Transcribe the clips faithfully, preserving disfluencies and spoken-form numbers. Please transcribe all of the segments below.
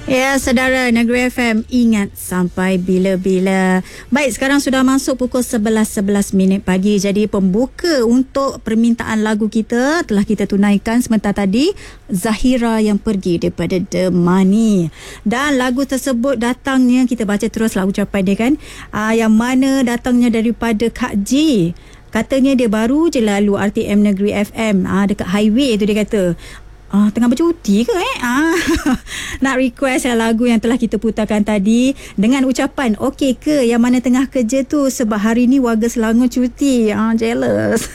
Ya, saudara Negeri F M, ingat sampai bila-bila. Baik, sekarang sudah masuk pukul sebelas sebelas minit pagi. Jadi pembuka untuk permintaan lagu kita telah kita tunaikan sebentar tadi, Zahira yang pergi daripada The Money. Dan lagu tersebut datangnya, kita baca teruslah ucapan dia kan, aa, yang mana datangnya daripada Kak G. Katanya dia baru je lalu R T M Negeri F M, aa, dekat highway tu dia kata. Ah, tengah bercuti ke eh? Ah, nak request lagu yang telah kita putarkan tadi dengan ucapan okey ke yang mana tengah kerja tu sebab hari ni warga Selangor cuti. Ah, jealous.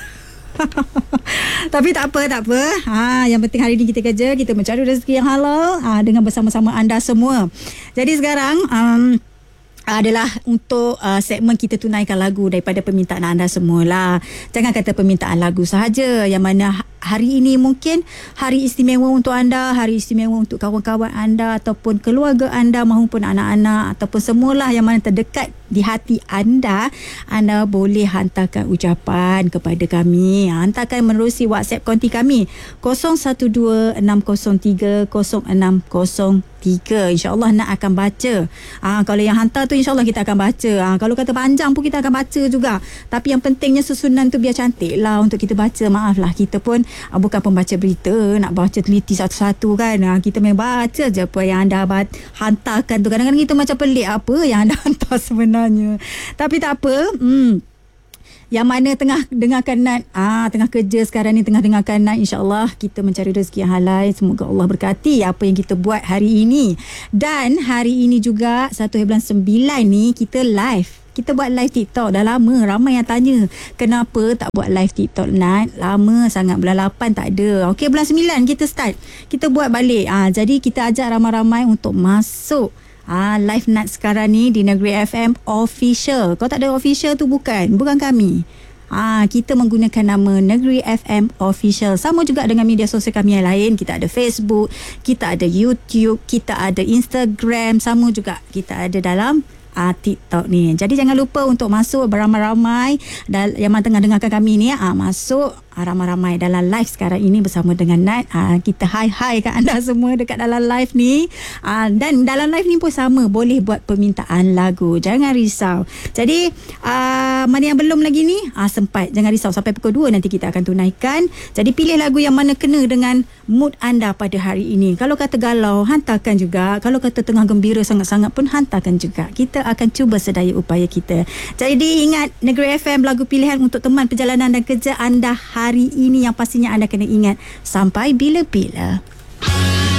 Tapi tak apa, tak apa. Ha, yang penting hari ni kita kerja, kita mencari rezeki yang halal ha, dengan bersama-sama anda semua. Jadi sekarang um, adalah untuk uh, segmen kita tunaikan lagu daripada permintaan anda semualah. Jangan kata permintaan lagu sahaja, yang mana hari ini mungkin hari istimewa untuk anda, hari istimewa untuk kawan-kawan anda ataupun keluarga anda maupun anak-anak ataupun semualah yang mana terdekat di hati anda. Anda boleh hantarkan ucapan kepada kami. Hantarkan menerusi WhatsApp konti kami kosong satu dua enam kosong tiga kosong enam kosong tiga. InsyaAllah nak akan baca. Ha, kalau yang hantar tu insyaAllah kita akan baca. Ha, kalau kata panjang pun kita akan baca juga. Tapi yang pentingnya susunan tu biar cantik lah untuk kita baca. Maaf lah, kita pun ha, bukan pembaca berita, nak baca teliti satu-satu kan. Ha, kita memang baca je apa yang anda bat- hantarkan tu. Kadang-kadang kita macam pelik apa yang anda hantar sebenarnya. Tapi tak apa. Hmm. Yang mana tengah dengarkan Nat, ah tengah kerja sekarang ni, tengah dengarkan Nat, insya-Allah kita mencari rezeki yang halal. Semoga Allah berkati apa yang kita buat hari ini. Dan hari ini juga satu bulan sembilan ni kita live. Kita buat live TikTok dah lama. Ramai yang tanya kenapa tak buat live TikTok Nat. Lama sangat, bulan lapan tak ada. Okey, bulan sembilan kita start. Kita buat balik. Ah jadi kita ajak ramai-ramai untuk masuk Ah, live Nat sekarang ni di Negeri F M Official. Kalau tak ada official tu bukan, bukan kami. Ah, kita menggunakan nama Negeri F M Official. Sama juga dengan media sosial kami yang lain. Kita ada Facebook, kita ada YouTube, kita ada Instagram, sama juga kita ada dalam Ah, TikTok ni. Jadi jangan lupa untuk masuk beramai-ramai dan yang mana tengah dengarkan kami ni, ah, masuk ah, ramai-ramai dalam live sekarang ini bersama dengan Nat. Ah, kita hai-hai kat anda semua dekat dalam live ni. Ah, dan dalam live ni pun sama, boleh buat permintaan lagu. Jangan risau. Jadi ah, mana yang belum lagi ni, ah, sempat. Jangan risau, sampai pukul dua nanti kita akan tunaikan. Jadi pilih lagu yang mana kena dengan mood anda pada hari ini. Kalau kata galau, hantarkan juga. Kalau kata tengah gembira sangat-sangat pun hantarkan juga. Kita akan cuba sedaya upaya kita. Jadi ingat, Negeri F M, lagu pilihan untuk teman perjalanan dan kerja anda hari ini yang pastinya anda kena ingat sampai bila-bila.